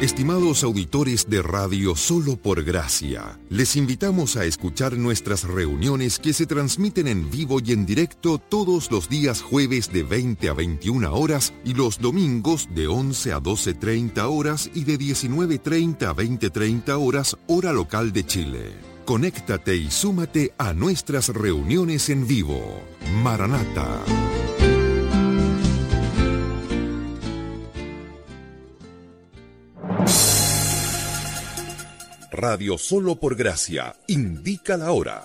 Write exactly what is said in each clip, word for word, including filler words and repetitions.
Estimados auditores de Radio Solo por Gracia, les invitamos a escuchar nuestras reuniones que se transmiten en vivo y en directo todos los días jueves de veinte a veintiuna horas y los domingos de once a doce treinta horas y de diecinueve treinta a veinte treinta horas, hora local de Chile. Conéctate y súmate a nuestras reuniones en vivo. Maranata. Radio Solo por Gracia indica la hora.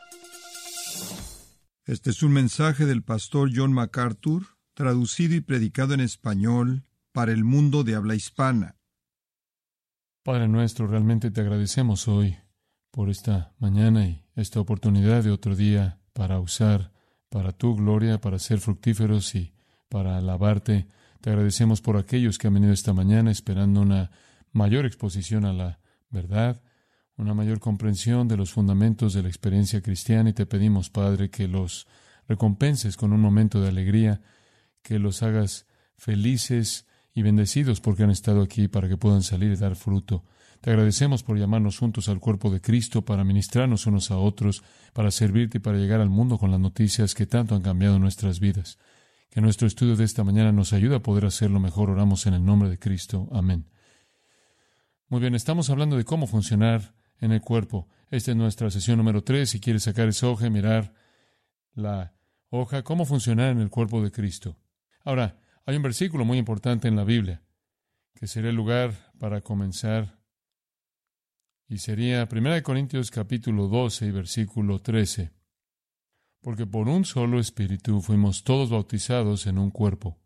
Este es un mensaje del pastor John MacArthur, traducido y predicado en español para el mundo de habla hispana. Padre nuestro, realmente te agradecemos hoy por esta mañana y esta oportunidad de otro día para usar para tu gloria, para ser fructíferos y para alabarte. Te agradecemos por aquellos que han venido esta mañana esperando una mayor exposición a la verdad, una mayor comprensión de los fundamentos de la experiencia cristiana, y te pedimos, Padre, que los recompenses con un momento de alegría, que los hagas felices y bendecidos porque han estado aquí para que puedan salir y dar fruto. Te agradecemos por llamarnos juntos al cuerpo de Cristo, para ministrarnos unos a otros, para servirte y para llegar al mundo con las noticias que tanto han cambiado nuestras vidas. Que nuestro estudio de esta mañana nos ayude a poder hacerlo mejor. Oramos en el nombre de Cristo. Amén. Muy bien, estamos hablando de cómo funcionar en el cuerpo. Esta es nuestra sesión número tres. Si quieres sacar esa hoja y mirar la hoja, cómo funcionar en el cuerpo de Cristo. Ahora, hay un versículo muy importante en la Biblia, que sería el lugar para comenzar, y sería primera de Corintios capítulo doce y versículo trece. Porque por un solo Espíritu fuimos todos bautizados en un cuerpo.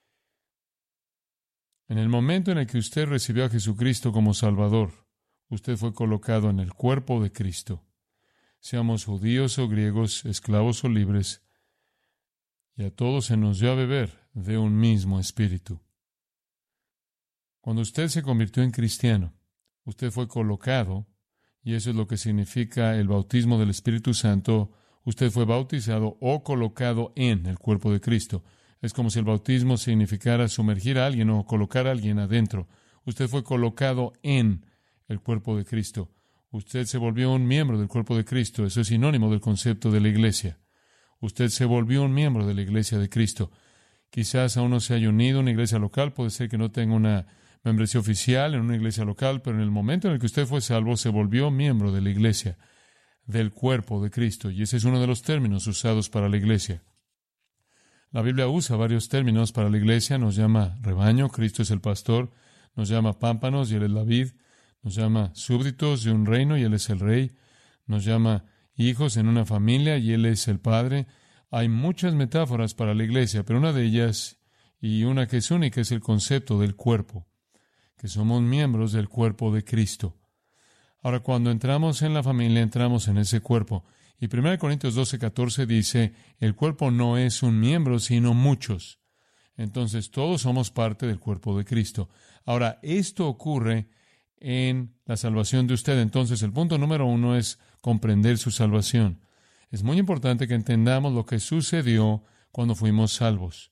En el momento en el que usted recibió a Jesucristo como Salvador, usted fue colocado en el cuerpo de Cristo. Seamos judíos o griegos, esclavos o libres, y a todos se nos dio a beber de un mismo Espíritu. Cuando usted se convirtió en cristiano, usted fue colocado, y eso es lo que significa el bautismo del Espíritu Santo. Usted fue bautizado o colocado en el cuerpo de Cristo. Es como si el bautismo significara sumergir a alguien o colocar a alguien adentro. Usted fue colocado en el cuerpo de Cristo. Usted se volvió un miembro del cuerpo de Cristo. Eso es sinónimo del concepto de la iglesia. Usted se volvió un miembro de la iglesia de Cristo. Quizás aún no se haya unido a una iglesia local. Puede ser que no tenga una membresía oficial en una iglesia local, pero en el momento en el que usted fue salvo, se volvió miembro de la iglesia, del cuerpo de Cristo. Y ese es uno de los términos usados para la iglesia. La Biblia usa varios términos para la iglesia. Nos llama rebaño, Cristo es el pastor. Nos llama pámpanos, y Él es la vid. Nos llama súbditos de un reino, y Él es el rey. Nos llama hijos en una familia, y Él es el padre. Hay muchas metáforas para la iglesia, pero una de ellas, y una que es única, es el concepto del cuerpo, que somos miembros del cuerpo de Cristo. Ahora, cuando entramos en la familia, entramos en ese cuerpo. Y primera de Corintios doce catorce dice, el cuerpo no es un miembro, sino muchos. Entonces, todos somos parte del cuerpo de Cristo. Ahora, esto ocurre en la salvación de usted. Entonces, el punto número uno es comprender su salvación. Es muy importante que entendamos lo que sucedió cuando fuimos salvos.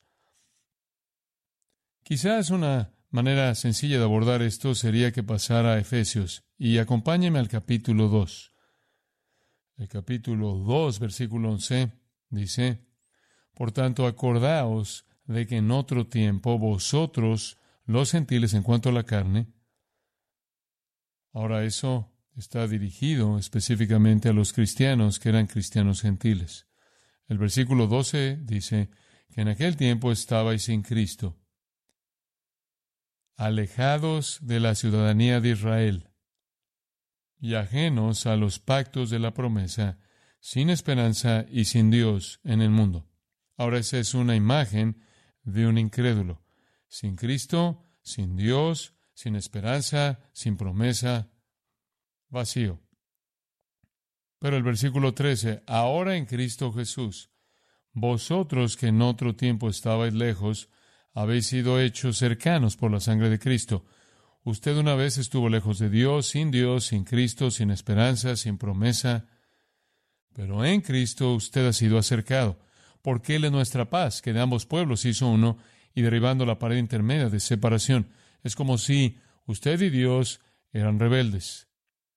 Quizás una manera sencilla de abordar esto sería que pasara a Efesios. Y acompáñeme al capítulo dos. El capítulo dos, versículo once, dice, por tanto, acordaos de que en otro tiempo vosotros, los gentiles en cuanto a la carne, ahora eso está dirigido específicamente a los cristianos que eran cristianos gentiles. El versículo doce dice que en aquel tiempo estabais sin Cristo, alejados de la ciudadanía de Israel, y ajenos a los pactos de la promesa, sin esperanza y sin Dios en el mundo. Ahora esa es una imagen de un incrédulo. Sin Cristo, sin Dios, sin esperanza, sin promesa, vacío. Pero el versículo trece, ahora en Cristo Jesús, vosotros que en otro tiempo estabais lejos, habéis sido hechos cercanos por la sangre de Cristo. Usted una vez estuvo lejos de Dios, sin Dios, sin Cristo, sin esperanza, sin promesa. Pero en Cristo usted ha sido acercado, porque Él es nuestra paz, que de ambos pueblos hizo uno, y derribando la pared intermedia de separación. Es como si Usted y Dios eran rebeldes.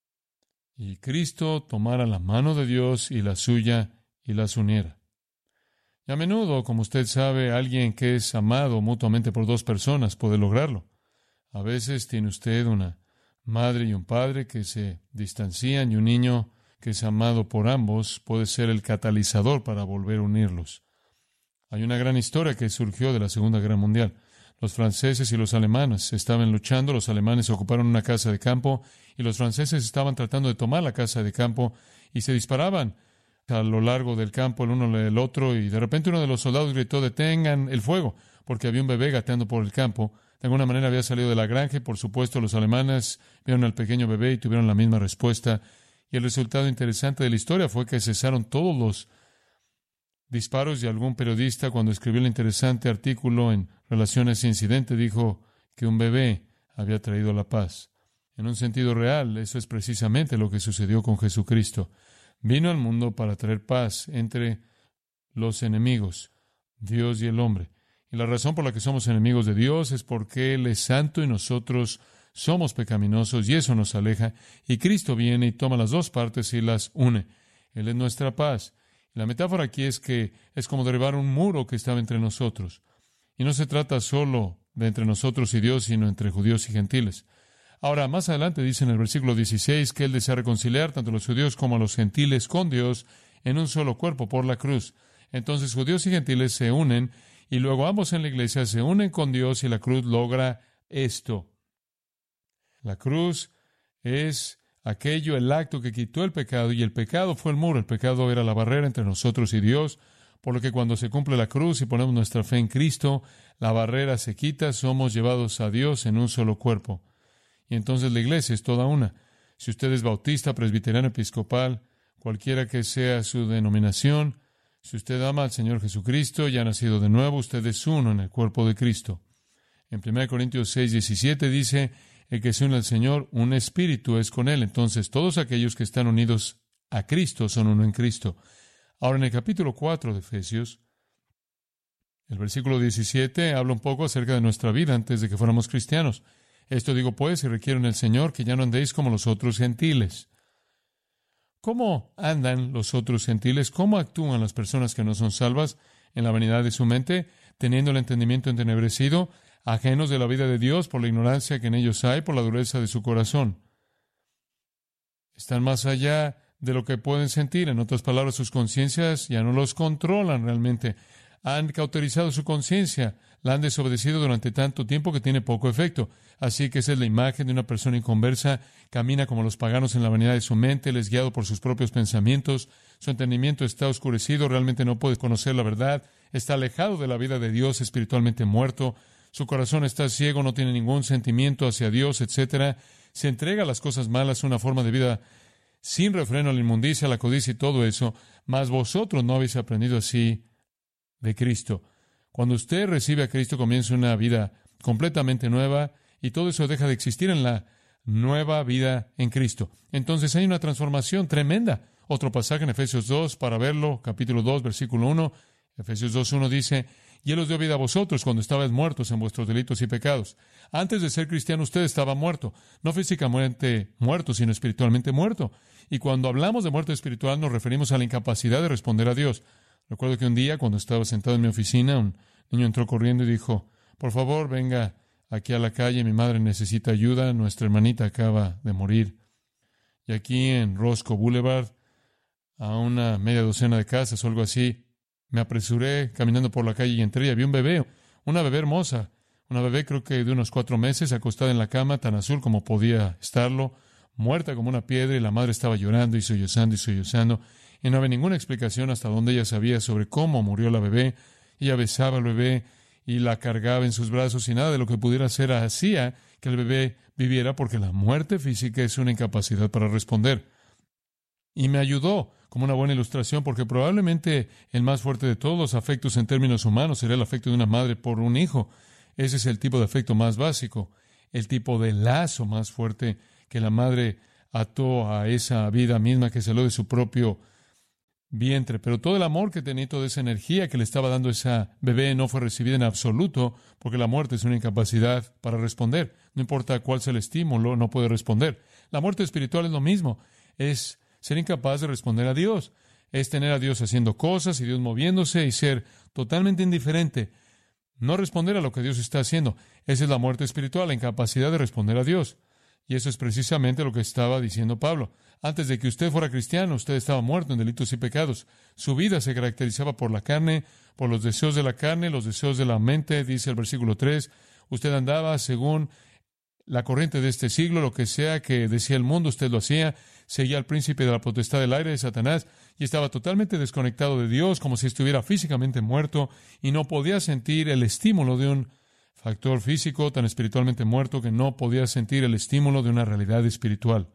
Y Cristo tomara la mano de Dios y la suya y las uniera. Y a menudo, como usted sabe, alguien que es amado mutuamente por dos personas puede lograrlo. A veces tiene usted una madre y un padre que se distancian y un niño que es amado por ambos puede ser el catalizador para volver a unirlos. Hay una gran historia que surgió de la Segunda Guerra Mundial. Los franceses y los alemanes estaban luchando, los alemanes ocuparon una casa de campo y los franceses estaban tratando de tomar la casa de campo y se disparaban a lo largo del campo el uno del otro y de repente uno de los soldados gritó: detengan el fuego, porque había un bebé gateando por el campo. De alguna manera había salido de la granja y por supuesto los alemanes vieron al pequeño bebé y tuvieron la misma respuesta. Y el resultado interesante de la historia fue que cesaron todos los disparos y algún periodista, cuando escribió el interesante artículo en relación a ese incidente, dijo que un bebé había traído la paz. En un sentido real, eso es precisamente lo que sucedió con Jesucristo. Vino al mundo para traer paz entre los enemigos, Dios y el hombre. Y la razón por la que somos enemigos de Dios es porque Él es santo y nosotros somos pecaminosos y eso nos aleja. Y Cristo viene y toma las dos partes y las une. Él es nuestra paz. La metáfora aquí es que es como derribar un muro que estaba entre nosotros. Y no se trata solo de entre nosotros y Dios, sino entre judíos y gentiles. Ahora, más adelante dice en el versículo dieciséis que Él desea reconciliar tanto a los judíos como a los gentiles con Dios en un solo cuerpo por la cruz. Entonces, judíos y gentiles se unen y luego ambos en la iglesia se unen con Dios y la cruz logra esto. La cruz es aquello, el acto que quitó el pecado, y el pecado fue el muro. El pecado era la barrera entre nosotros y Dios, por lo que cuando se cumple la cruz y ponemos nuestra fe en Cristo, la barrera se quita, somos llevados a Dios en un solo cuerpo. Y entonces la iglesia es toda una. Si usted es bautista, presbiteriano, episcopal, cualquiera que sea su denominación, si usted ama al Señor Jesucristo y ha nacido de nuevo, usted es uno en el cuerpo de Cristo. En primera Corintios seis, diecisiete dice: el que se une al Señor, un espíritu es con Él. Entonces, todos aquellos que están unidos a Cristo son uno en Cristo. Ahora, en el capítulo cuatro de Efesios, el versículo diecisiete habla un poco acerca de nuestra vida antes de que fuéramos cristianos. Esto digo pues, y requiero en el Señor que ya no andéis como los otros gentiles. ¿Cómo andan los otros gentiles? ¿Cómo actúan las personas que no son salvas? En la vanidad de su mente, teniendo el entendimiento entenebrecido, ajenos de la vida de Dios por la ignorancia que en ellos hay, por la dureza de su corazón. Están más allá de lo que pueden sentir. En otras palabras, sus conciencias ya no los controlan realmente. Han cauterizado su conciencia, la han desobedecido durante tanto tiempo que tiene poco efecto. Así que esa es la imagen de una persona inconversa, camina como los paganos en la vanidad de su mente, él es guiado por sus propios pensamientos, su entendimiento está oscurecido, realmente no puede conocer la verdad, está alejado de la vida de Dios, espiritualmente muerto, su corazón está ciego, no tiene ningún sentimiento hacia Dios, etcétera. Se entrega a las cosas malas, una forma de vida sin refreno a la inmundicia, a la codicia y todo eso, mas vosotros no habéis aprendido así de Cristo. Cuando usted recibe a Cristo, comienza una vida completamente nueva y todo eso deja de existir en la nueva vida en Cristo. Entonces hay una transformación tremenda. Otro pasaje en Efesios dos, para verlo, capítulo dos, versículo uno. Efesios dos, uno dice: y Él os dio vida a vosotros cuando estabais muertos en vuestros delitos y pecados. Antes de ser cristiano, usted estaba muerto. No físicamente muerto, sino espiritualmente muerto. Y cuando hablamos de muerte espiritual, nos referimos a la incapacidad de responder a Dios. Recuerdo que un día, cuando estaba sentado en mi oficina, un niño entró corriendo y dijo: por favor, venga aquí a la calle, mi madre necesita ayuda, nuestra hermanita acaba de morir. Y aquí en Roscoe Boulevard, a una media docena de casas o algo así, me apresuré caminando por la calle y entré y había un bebé, una bebé hermosa, una bebé creo que de unos cuatro meses, acostada en la cama, tan azul como podía estarlo, muerta como una piedra, y la madre estaba llorando y sollozando y sollozando, y no había ninguna explicación hasta donde ella sabía sobre cómo murió la bebé. Ella besaba al bebé y la cargaba en sus brazos, y nada de lo que pudiera hacer hacía que el bebé viviera, porque la muerte física es una incapacidad para responder. Y me ayudó como una buena ilustración, porque probablemente el más fuerte de todos los afectos en términos humanos sería el afecto de una madre por un hijo. Ese es el tipo de afecto más básico, el tipo de lazo más fuerte que la madre ató a esa vida misma que salió de su propio vientre, pero todo el amor que tenía, toda esa energía que le estaba dando esa bebé no fue recibida en absoluto, porque la muerte es una incapacidad para responder. No importa cuál sea el estímulo, no puede responder. La muerte espiritual es lo mismo, es ser incapaz de responder a Dios, es tener a Dios haciendo cosas y Dios moviéndose y ser totalmente indiferente, no responder a lo que Dios está haciendo. Esa es la muerte espiritual, la incapacidad de responder a Dios. Y eso es precisamente lo que estaba diciendo Pablo. Antes de que usted fuera cristiano, usted estaba muerto en delitos y pecados. Su vida se caracterizaba por la carne, por los deseos de la carne, los deseos de la mente, dice el versículo tres. Usted andaba según la corriente de este siglo, lo que sea que decía el mundo, usted lo hacía. Seguía al príncipe de la potestad del aire, de Satanás, y estaba totalmente desconectado de Dios, como si estuviera físicamente muerto, y no podía sentir el estímulo de un factor físico tan espiritualmente muerto que no podía sentir el estímulo de una realidad espiritual.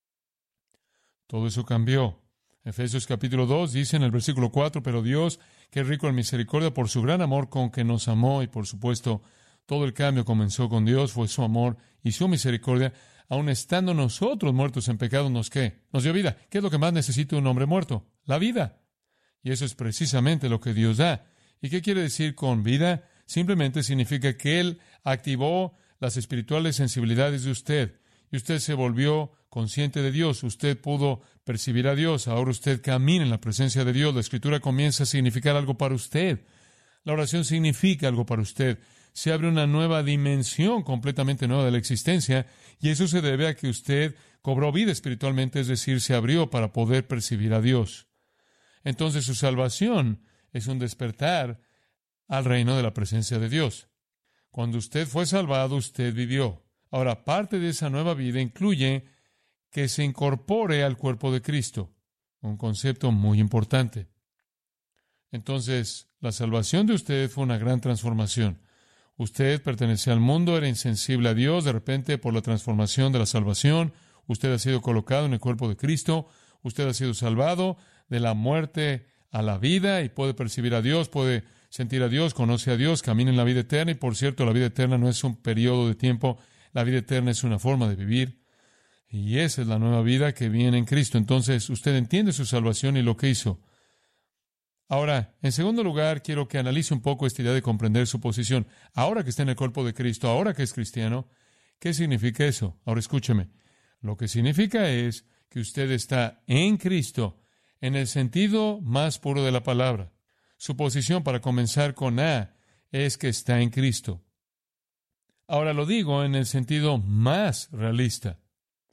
Todo eso cambió. Efesios capítulo dos dice en el versículo cuatro, pero Dios, que es rico en misericordia por su gran amor con que nos amó, y por supuesto, todo el cambio comenzó con Dios, fue su amor y su misericordia, aun estando nosotros muertos en pecado, ¿nos qué? Nos dio vida. ¿Qué es lo que más necesita un hombre muerto? La vida. Y eso es precisamente lo que Dios da. ¿Y qué quiere decir con vida? Simplemente significa que Él activó las espirituales sensibilidades de usted y usted se volvió consciente de Dios. Usted pudo percibir a Dios. Ahora usted camina en la presencia de Dios. La Escritura comienza a significar algo para usted. La oración significa algo para usted. Se abre una nueva dimensión completamente nueva de la existencia y eso se debe a que usted cobró vida espiritualmente, es decir, se abrió para poder percibir a Dios. Entonces su salvación es un despertar al reino de la presencia de Dios. Cuando usted fue salvado, usted vivió. Ahora, parte de esa nueva vida incluye que se incorpore al cuerpo de Cristo, un concepto muy importante. Entonces, la salvación de usted fue una gran transformación. Usted pertenecía al mundo, era insensible a Dios, de repente, por la transformación de la salvación, usted ha sido colocado en el cuerpo de Cristo, usted ha sido salvado de la muerte a la vida y puede percibir a Dios, puede sentir a Dios, conoce a Dios, camina en la vida eterna. Y por cierto, la vida eterna no es un periodo de tiempo, la vida eterna es una forma de vivir. Y esa es la nueva vida que viene en Cristo. Entonces, usted entiende su salvación y lo que hizo. Ahora, en segundo lugar, quiero que analice un poco esta idea de comprender su posición. Ahora que está en el cuerpo de Cristo, ahora que es cristiano, ¿qué significa eso? Ahora escúcheme. Lo que significa es que usted está en Cristo, en el sentido más puro de la palabra. Su posición, para comenzar con A, es que está en Cristo. Ahora lo digo en el sentido más realista.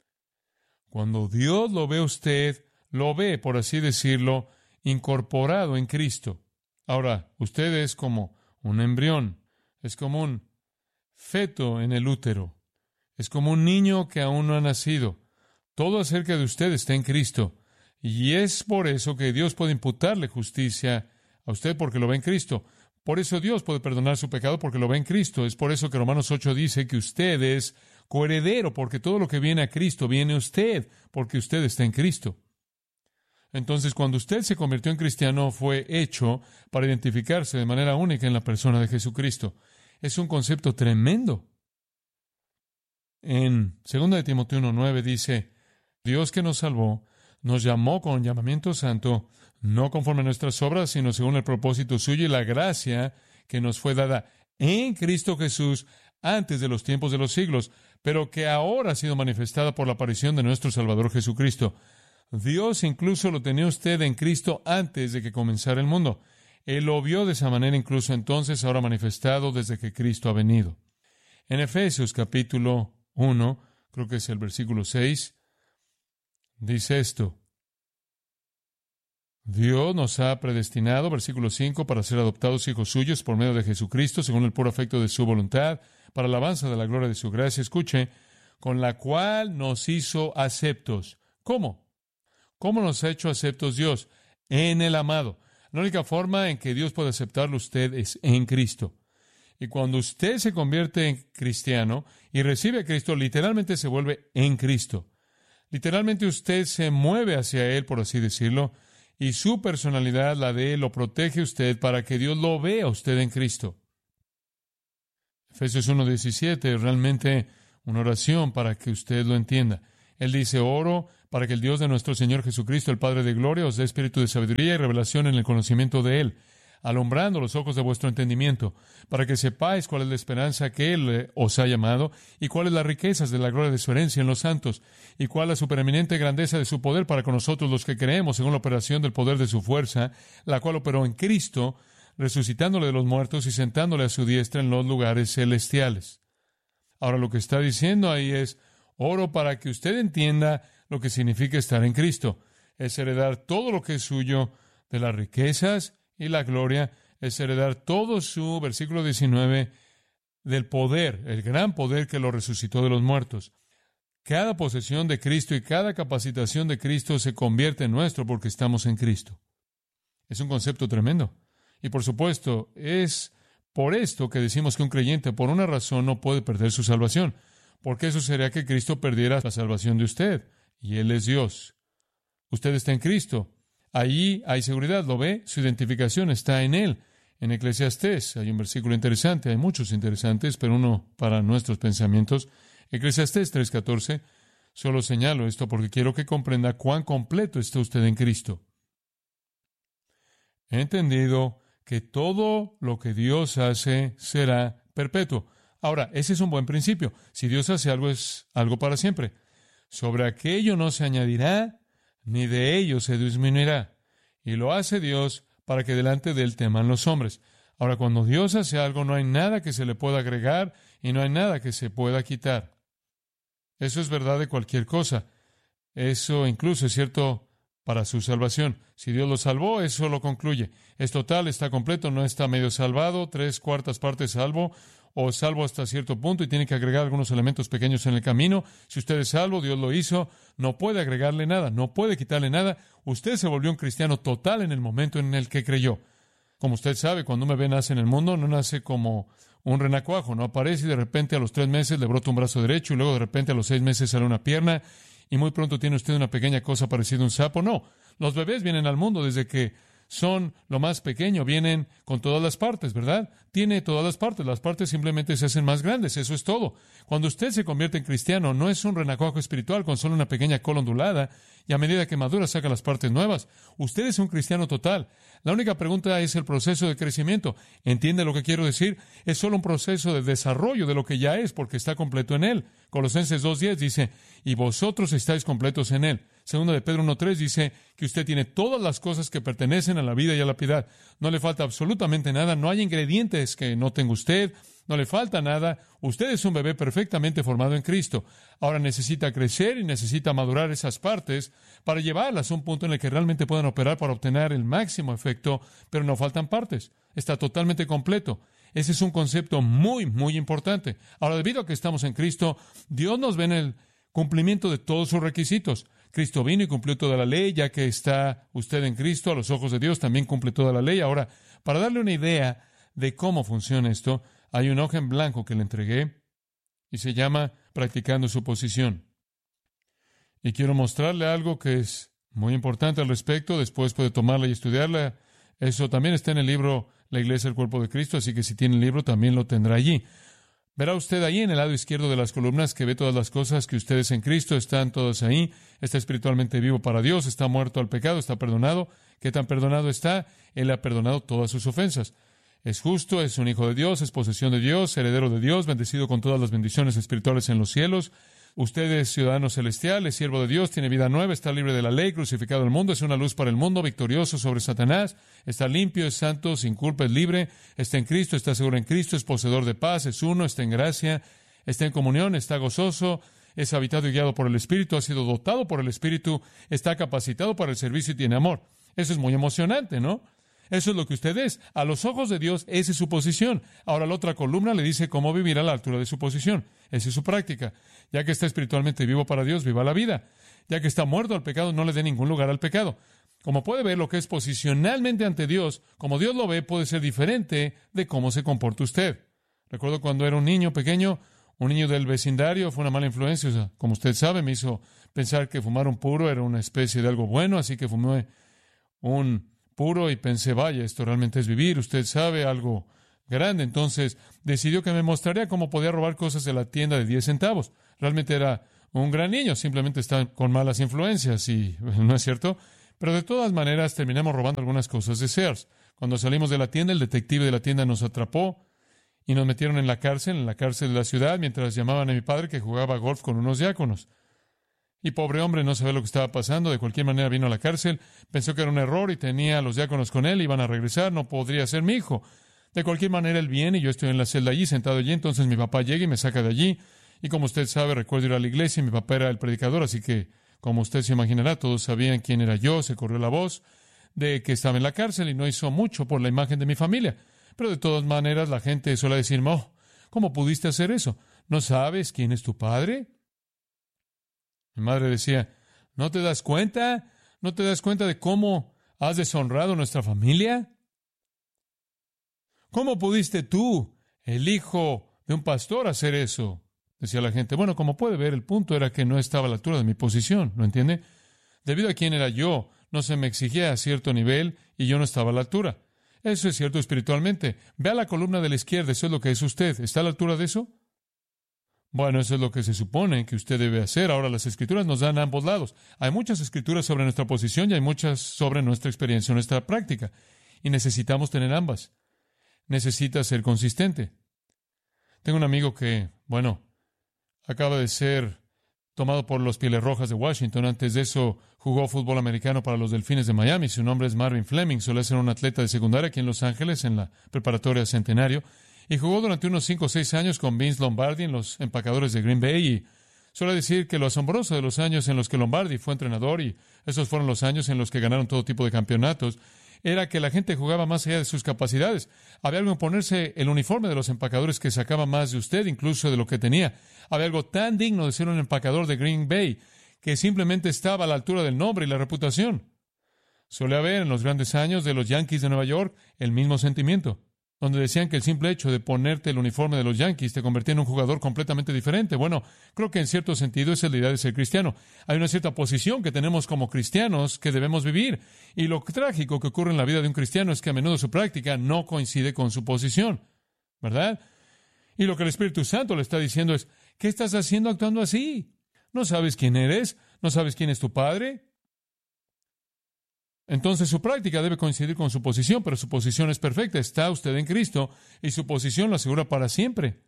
Cuando Dios lo ve a usted, lo ve, por así decirlo, incorporado en Cristo. Ahora, usted es como un embrión, es como un feto en el útero, es como un niño que aún no ha nacido. Todo acerca de usted está en Cristo. Y es por eso que Dios puede imputarle justicia a usted porque lo ve en Cristo. Por eso Dios puede perdonar su pecado porque lo ve en Cristo. Es por eso que Romanos ocho dice que usted es coheredero, porque todo lo que viene a Cristo viene a usted, porque usted está en Cristo. Entonces, cuando usted se convirtió en cristiano, fue hecho para identificarse de manera única en la persona de Jesucristo. Es un concepto tremendo. En segunda de Timoteo uno nueve dice, Dios que nos salvó, nos llamó con llamamiento santo, no conforme a nuestras obras, sino según el propósito suyo y la gracia que nos fue dada en Cristo Jesús antes de los tiempos de los siglos, pero que ahora ha sido manifestada por la aparición de nuestro Salvador Jesucristo. Dios incluso lo tenía usted en Cristo antes de que comenzara el mundo. Él lo vio de esa manera incluso entonces, ahora manifestado desde que Cristo ha venido. En Efesios capítulo uno, creo que es el versículo seis, dice esto. Dios nos ha predestinado, versículo cinco, para ser adoptados hijos suyos por medio de Jesucristo, según el puro afecto de su voluntad, para alabanza de la gloria de su gracia. Escuche, con la cual nos hizo aceptos. ¿Cómo? ¿Cómo nos ha hecho aceptos Dios? En el amado. La única forma en que Dios puede aceptarlo a usted es en Cristo. Y cuando usted se convierte en cristiano y recibe a Cristo, literalmente se vuelve en Cristo. Literalmente usted se mueve hacia Él, por así decirlo, y su personalidad, la de Él, lo protege a usted para que Dios lo vea a usted en Cristo. Efesios uno diecisiete es realmente una oración para que usted lo entienda. Él dice, oro para que el Dios de nuestro Señor Jesucristo, el Padre de gloria, os dé espíritu de sabiduría y revelación en el conocimiento de Él, alumbrando los ojos de vuestro entendimiento, para que sepáis cuál es la esperanza que Él os ha llamado, y cuáles las riquezas de la gloria de su herencia en los santos, y cuál la supereminente grandeza de su poder para con nosotros los que creemos, según la operación del poder de su fuerza, la cual operó en Cristo, resucitándole de los muertos y sentándole a su diestra en los lugares celestiales. Ahora, lo que está diciendo ahí es: oro para que usted entienda lo que significa estar en Cristo. Es heredar todo lo que es suyo de las riquezas y la gloria. Es heredar todo su, versículo diecinueve, del poder, el gran poder que lo resucitó de los muertos. Cada posesión de Cristo y cada capacitación de Cristo se convierte en nuestro porque estamos en Cristo. Es un concepto tremendo. Y por supuesto, es por esto que decimos que un creyente, por una razón, no puede perder su salvación. Porque eso sería que Cristo perdiera la salvación de usted. Y Él es Dios. Usted está en Cristo. Allí hay seguridad, ¿lo ve? Su identificación está en Él. En Eclesiastés hay un versículo interesante, hay muchos interesantes, pero uno para nuestros pensamientos. Eclesiastés tres catorce. Solo señalo esto porque quiero que comprenda cuán completo está usted en Cristo. He entendido que todo lo que Dios hace será perpetuo. Ahora, ese es un buen principio. Si Dios hace algo, es algo para siempre. Sobre aquello no se añadirá, ni de ello se disminuirá. Y lo hace Dios para que delante de Él teman los hombres. Ahora, cuando Dios hace algo, no hay nada que se le pueda agregar y no hay nada que se pueda quitar. Eso es verdad de cualquier cosa. Eso incluso es cierto para su salvación. Si Dios lo salvó, eso lo concluye. Es total, está completo, no está medio salvado, tres cuartas partes salvo, o salvo hasta cierto punto y tiene que agregar algunos elementos pequeños en el camino. Si usted es salvo, Dios lo hizo, no puede agregarle nada, no puede quitarle nada. Usted se volvió un cristiano total en el momento en el que creyó. Como usted sabe, cuando un bebé nace en el mundo, no nace como un renacuajo, no aparece y de repente a los tres meses le brota un brazo derecho y luego de repente a los seis meses sale una pierna y muy pronto tiene usted una pequeña cosa parecida a un sapo. No, los bebés vienen al mundo desde que son lo más pequeño, vienen con todas las partes, ¿verdad? Tiene todas las partes, las partes simplemente se hacen más grandes, eso es todo. Cuando usted se convierte en cristiano, no es un renacuajo espiritual con solo una pequeña cola ondulada y a medida que madura saca las partes nuevas. Usted es un cristiano total. La única pregunta es el proceso de crecimiento. ¿Entiende lo que quiero decir? Es solo un proceso de desarrollo de lo que ya es porque está completo en Él. Colosenses dos diez dice, y vosotros estáis completos en Él. Segunda de Pedro uno tres dice que usted tiene todas las cosas que pertenecen a la vida y a la piedad. No le falta absolutamente nada, no hay ingredientes que no tenga usted, no le falta nada. Usted es un bebé perfectamente formado en Cristo. Ahora necesita crecer y necesita madurar esas partes para llevarlas a un punto en el que realmente puedan operar para obtener el máximo efecto, pero no faltan partes. Está totalmente completo. Ese es un concepto muy, muy importante. Ahora, debido a que estamos en Cristo, Dios nos ve en el cumplimiento de todos sus requisitos. Cristo vino y cumplió toda la ley, ya que está usted en Cristo, a los ojos de Dios también cumple toda la ley. Ahora, para darle una idea de cómo funciona esto, hay una hoja en blanco que le entregué y se llama Practicando su posición. Y quiero mostrarle algo que es muy importante al respecto. Después puede tomarla y estudiarla. Eso también está en el libro La Iglesia, el Cuerpo de Cristo, así que si tiene el libro también lo tendrá allí. Verá usted ahí en el lado izquierdo de las columnas que ve todas las cosas que ustedes en Cristo están todas ahí. Está espiritualmente vivo para Dios, está muerto al pecado, está perdonado. ¿Qué tan perdonado está? Él ha perdonado todas sus ofensas. Es justo, es un hijo de Dios, es posesión de Dios, heredero de Dios, bendecido con todas las bendiciones espirituales en los cielos. Usted es ciudadano celestial, es siervo de Dios, tiene vida nueva, está libre de la ley, crucificado al mundo, es una luz para el mundo, victorioso sobre Satanás, está limpio, es santo, sin culpa, es libre, está en Cristo, está seguro en Cristo, es poseedor de paz, es uno, está en gracia, está en comunión, está gozoso, es habitado y guiado por el Espíritu, ha sido dotado por el Espíritu, está capacitado para el servicio y tiene amor. Eso es muy emocionante, ¿no? Eso es lo que usted es. A los ojos de Dios, esa es su posición. Ahora la otra columna le dice cómo vivir a la altura de su posición. Esa es su práctica. Ya que está espiritualmente vivo para Dios, viva la vida. Ya que está muerto al pecado, no le dé ningún lugar al pecado. Como puede ver, lo que es posicionalmente ante Dios, como Dios lo ve, puede ser diferente de cómo se comporta usted. Recuerdo cuando era un niño pequeño, un niño del vecindario, fue una mala influencia. O sea, como usted sabe, me hizo pensar que fumar un puro era una especie de algo bueno, así que fumé un puro y pensé, vaya, esto realmente es vivir, usted sabe, algo grande. Entonces decidió que me mostraría cómo podía robar cosas de la tienda de diez centavos. Realmente era un gran niño, simplemente está con malas influencias y no es cierto. Pero de todas maneras terminamos robando algunas cosas de Sears. Cuando salimos de la tienda, el detective de la tienda nos atrapó y nos metieron en la cárcel, en la cárcel de la ciudad, mientras llamaban a mi padre que jugaba golf con unos diáconos. Y pobre hombre, no sabía lo que estaba pasando. De cualquier manera vino a la cárcel, pensó que era un error y tenía a los diáconos con él, iban a regresar, no podría ser mi hijo. De cualquier manera él viene y yo estoy en la celda allí, sentado allí, entonces mi papá llega y me saca de allí. Y como usted sabe, recuerdo ir a la iglesia y mi papá era el predicador, así que, como usted se imaginará, todos sabían quién era yo, se corrió la voz de que estaba en la cárcel y no hizo mucho por la imagen de mi familia. Pero de todas maneras la gente suele decirme, oh, ¿cómo pudiste hacer eso? ¿No sabes quién es tu padre? Mi madre decía, ¿no te das cuenta? ¿No te das cuenta de cómo has deshonrado a nuestra familia? ¿Cómo pudiste tú, el hijo de un pastor, hacer eso? Decía la gente. Bueno, como puede ver, el punto era que no estaba a la altura de mi posición, ¿lo entiende? Debido a quién era yo, no se me exigía a cierto nivel y yo no estaba a la altura. Eso es cierto espiritualmente. Vea la columna de la izquierda, eso es lo que es usted. ¿Está a la altura de eso? Bueno, eso es lo que se supone que usted debe hacer. Ahora, las Escrituras nos dan ambos lados. Hay muchas Escrituras sobre nuestra posición y hay muchas sobre nuestra experiencia, nuestra práctica. Y necesitamos tener ambas. Necesita ser consistente. Tengo un amigo que, bueno, acaba de ser tomado por los Pieles Rojas de Washington. Antes de eso, jugó fútbol americano para los Delfines de Miami. Su nombre es Marvin Fleming. Suele ser un atleta de secundaria aquí en Los Ángeles, en la preparatoria Centenario. Y jugó durante unos cinco o seis años con Vince Lombardi en los Empacadores de Green Bay. Y suele decir que lo asombroso de los años en los que Lombardi fue entrenador, y esos fueron los años en los que ganaron todo tipo de campeonatos, era que la gente jugaba más allá de sus capacidades. Había algo en ponerse el uniforme de los empacadores que sacaba más de usted, incluso de lo que tenía. Había algo tan digno de ser un empacador de Green Bay que simplemente estaba a la altura del nombre y la reputación. Suele haber en los grandes años de los Yankees de Nueva York el mismo sentimiento, donde decían que el simple hecho de ponerte el uniforme de los Yankees te convertía en un jugador completamente diferente. Bueno, creo que en cierto sentido esa es la idea de ser cristiano. Hay una cierta posición que tenemos como cristianos que debemos vivir. Y lo trágico que ocurre en la vida de un cristiano es que a menudo su práctica no coincide con su posición, ¿verdad? Y lo que el Espíritu Santo le está diciendo es, ¿qué estás haciendo actuando así? ¿No sabes quién eres? ¿No sabes quién es tu padre? Entonces su práctica debe coincidir con su posición, pero su posición es perfecta. Está usted en Cristo y su posición lo asegura para siempre.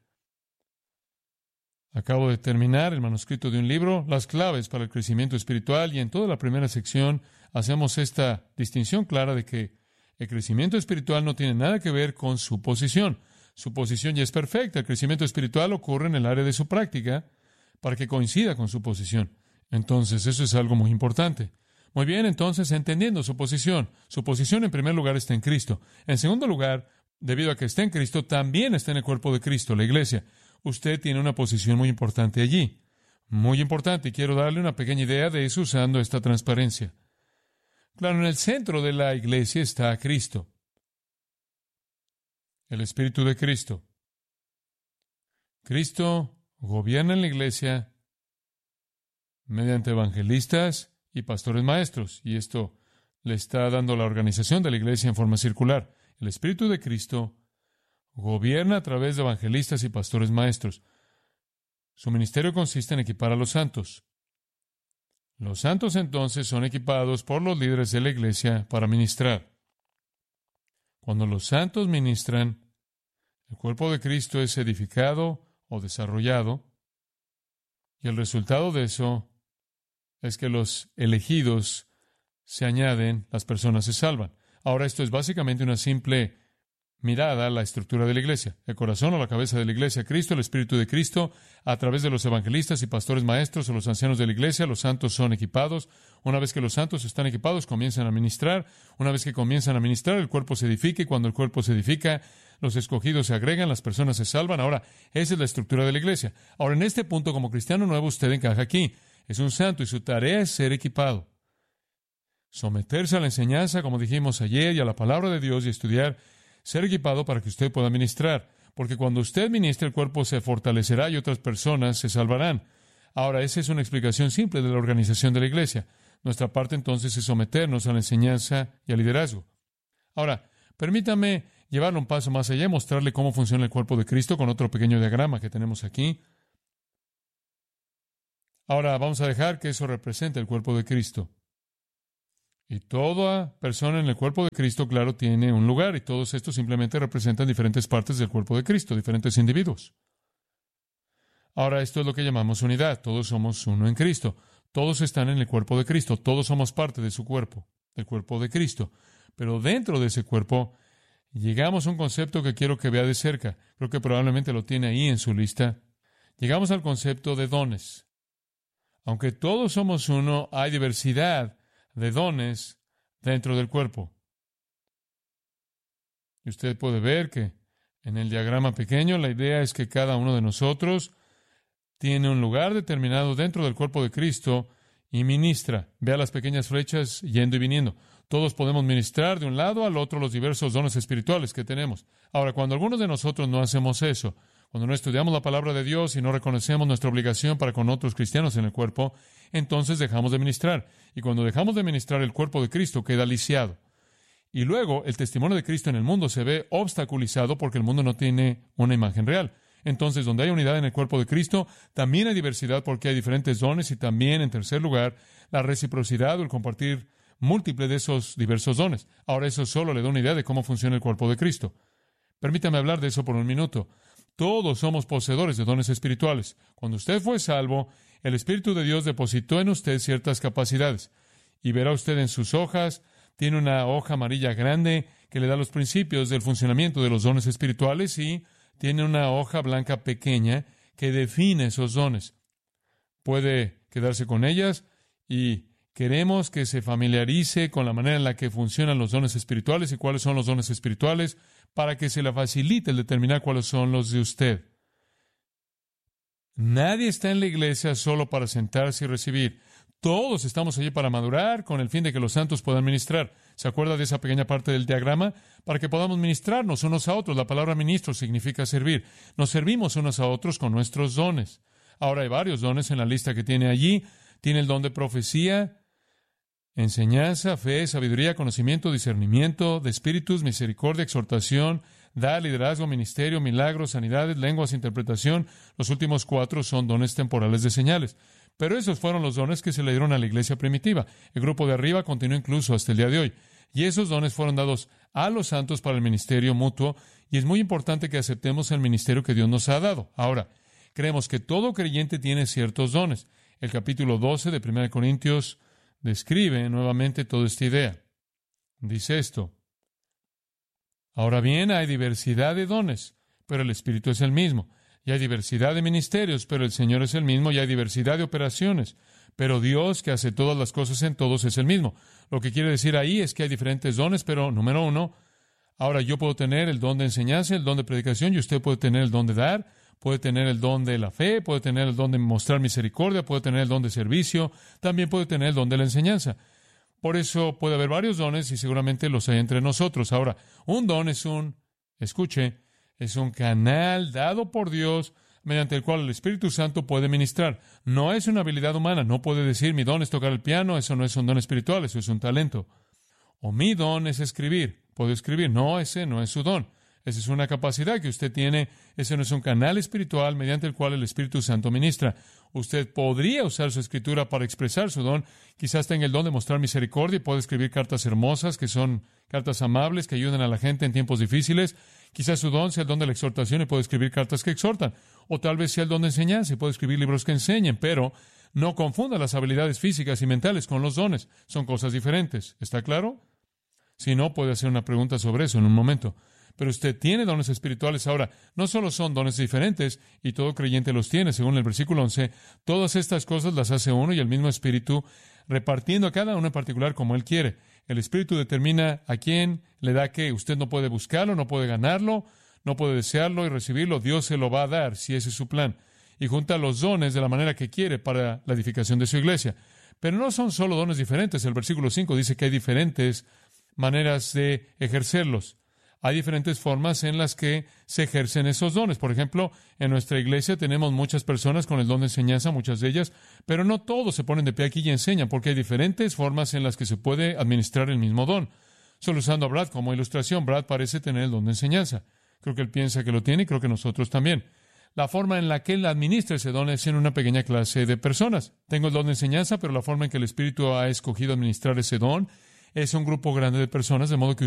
Acabo de terminar el manuscrito de un libro, Las claves para el crecimiento espiritual, y en toda la primera sección hacemos esta distinción clara de que el crecimiento espiritual no tiene nada que ver con su posición. Su posición ya es perfecta. El crecimiento espiritual ocurre en el área de su práctica para que coincida con su posición. Entonces, eso es algo muy importante. Muy bien, entonces, entendiendo su posición. Su posición, en primer lugar, está en Cristo. En segundo lugar, debido a que está en Cristo, también está en el cuerpo de Cristo, la iglesia. Usted tiene una posición muy importante allí. Muy importante, y quiero darle una pequeña idea de eso usando esta transparencia. Claro, en el centro de la iglesia está Cristo, el Espíritu de Cristo. Cristo gobierna en la iglesia mediante evangelistas y pastores maestros, y esto le está dando la organización de la iglesia en forma circular. El Espíritu de Cristo gobierna a través de evangelistas y pastores maestros. Su ministerio consiste en equipar a los santos. Los santos entonces son equipados por los líderes de la iglesia para ministrar. Cuando los santos ministran, el cuerpo de Cristo es edificado o desarrollado, y el resultado de eso es que los elegidos se añaden, las personas se salvan. Ahora, esto es básicamente una simple mirada a la estructura de la iglesia. El corazón o la cabeza de la iglesia, Cristo, el Espíritu de Cristo, a través de los evangelistas y pastores maestros o los ancianos de la iglesia, los santos son equipados. Una vez que los santos están equipados, comienzan a ministrar. Una vez que comienzan a ministrar, el cuerpo se edifica, y cuando el cuerpo se edifica, los escogidos se agregan, las personas se salvan. Ahora, esa es la estructura de la iglesia. Ahora, en este punto, como cristiano nuevo, usted encaja aquí. Es un santo y su tarea es ser equipado. Someterse a la enseñanza, como dijimos ayer, y a la palabra de Dios y estudiar, ser equipado para que usted pueda ministrar. Porque cuando usted ministre, el cuerpo se fortalecerá y otras personas se salvarán. Ahora, esa es una explicación simple de la organización de la iglesia. Nuestra parte entonces es someternos a la enseñanza y al liderazgo. Ahora, permítame llevarlo un paso más allá y mostrarle cómo funciona el cuerpo de Cristo con otro pequeño diagrama que tenemos aquí. Ahora vamos a dejar que eso represente el cuerpo de Cristo. Y toda persona en el cuerpo de Cristo, claro, tiene un lugar, y todos estos simplemente representan diferentes partes del cuerpo de Cristo, diferentes individuos. Ahora, esto es lo que llamamos unidad. Todos somos uno en Cristo. Todos están en el cuerpo de Cristo. Todos somos parte de su cuerpo, del cuerpo de Cristo. Pero dentro de ese cuerpo, llegamos a un concepto que quiero que vea de cerca. Creo que probablemente lo tiene ahí en su lista. Llegamos al concepto de dones. Aunque todos somos uno, hay diversidad de dones dentro del cuerpo. Y usted puede ver que en el diagrama pequeño la idea es que cada uno de nosotros tiene un lugar determinado dentro del cuerpo de Cristo y ministra. Vea las pequeñas flechas yendo y viniendo. Todos podemos ministrar de un lado al otro los diversos dones espirituales que tenemos. Ahora, cuando algunos de nosotros no hacemos eso, cuando no estudiamos la palabra de Dios y no reconocemos nuestra obligación para con otros cristianos en el cuerpo, entonces dejamos de ministrar. Y cuando dejamos de ministrar, el cuerpo de Cristo queda lisiado. Y luego el testimonio de Cristo en el mundo se ve obstaculizado porque el mundo no tiene una imagen real. Entonces, donde hay unidad en el cuerpo de Cristo, también hay diversidad porque hay diferentes dones y también, en tercer lugar, la reciprocidad o el compartir múltiple de esos diversos dones. Ahora, eso solo le da una idea de cómo funciona el cuerpo de Cristo. Permítame hablar de eso por un minuto. Todos somos poseedores de dones espirituales. Cuando usted fue salvo, el Espíritu de Dios depositó en usted ciertas capacidades. Y verá usted en sus hojas, tiene una hoja amarilla grande que le da los principios del funcionamiento de los dones espirituales y tiene una hoja blanca pequeña que define esos dones. Puede quedarse con ellas y queremos que se familiarice con la manera en la que funcionan los dones espirituales y cuáles son los dones espirituales para que se le facilite el determinar cuáles son los de usted. Nadie está en la iglesia solo para sentarse y recibir. Todos estamos allí para madurar con el fin de que los santos puedan ministrar. ¿Se acuerda de esa pequeña parte del diagrama? Para que podamos ministrarnos unos a otros. La palabra ministro significa servir. Nos servimos unos a otros con nuestros dones. Ahora hay varios dones en la lista que tiene allí. Tiene el don de profecía, enseñanza, fe, sabiduría, conocimiento, discernimiento, de espíritus, misericordia, exhortación, da, liderazgo, ministerio, milagros, sanidades, lenguas, interpretación. Los últimos cuatro son dones temporales de señales. Pero esos fueron los dones que se le dieron a la iglesia primitiva. El grupo de arriba continúa incluso hasta el día de hoy. Y esos dones fueron dados a los santos para el ministerio mutuo. Y es muy importante que aceptemos el ministerio que Dios nos ha dado. Ahora, creemos que todo creyente tiene ciertos dones. El capítulo doce de primera de Corintios describe nuevamente toda esta idea. Dice esto: ahora bien, hay diversidad de dones, pero el Espíritu es el mismo. Y hay diversidad de ministerios, pero el Señor es el mismo. Y hay diversidad de operaciones, pero Dios, que hace todas las cosas en todos, es el mismo. Lo que quiere decir ahí es que hay diferentes dones, pero, número uno, ahora yo puedo tener el don de enseñanza, el don de predicación, y usted puede tener el don de dar, puede tener el don de la fe, puede tener el don de mostrar misericordia, puede tener el don de servicio, también puede tener el don de la enseñanza. Por eso puede haber varios dones y seguramente los hay entre nosotros. Ahora, un don es un, escuche, es un canal dado por Dios mediante el cual el Espíritu Santo puede ministrar. No es una habilidad humana. No puede decir, mi don es tocar el piano, eso no es un don espiritual, eso es un talento. O mi don es escribir. Puedo escribir. No, ese no es su don. Esa es una capacidad que usted tiene. Ese no es un canal espiritual mediante el cual el Espíritu Santo ministra. Usted podría usar su escritura para expresar su don. Quizás tenga el don de mostrar misericordia y puede escribir cartas hermosas, que son cartas amables, que ayudan a la gente en tiempos difíciles. Quizás su don sea el don de la exhortación y puede escribir cartas que exhortan. O tal vez sea el don de enseñanza y puede escribir libros que enseñen. Pero no confunda las habilidades físicas y mentales con los dones. Son cosas diferentes. ¿Está claro? Si no, puede hacer una pregunta sobre eso en un momento. Pero usted tiene dones espirituales. Ahora, no solo son dones diferentes, y todo creyente los tiene, según el versículo once, todas estas cosas las hace uno y el mismo Espíritu, repartiendo a cada uno en particular como Él quiere. El Espíritu determina a quién le da qué. Usted no puede buscarlo, no puede ganarlo, no puede desearlo y recibirlo. Dios se lo va a dar, si ese es su plan. Y junta los dones de la manera que quiere para la edificación de su iglesia. Pero no son solo dones diferentes. El versículo cinco dice que hay diferentes maneras de ejercerlos. Hay diferentes formas en las que se ejercen esos dones. Por ejemplo, en nuestra iglesia tenemos muchas personas con el don de enseñanza, muchas de ellas, pero no todos se ponen de pie aquí y enseñan, porque hay diferentes formas en las que se puede administrar el mismo don. Solo usando a Brad como ilustración, Brad parece tener el don de enseñanza. Creo que él piensa que lo tiene y creo que nosotros también. La forma en la que Él administra ese don es en una pequeña clase de personas. Tengo el don de enseñanza, pero la forma en que el Espíritu ha escogido administrar ese don es un grupo grande de personas, de modo que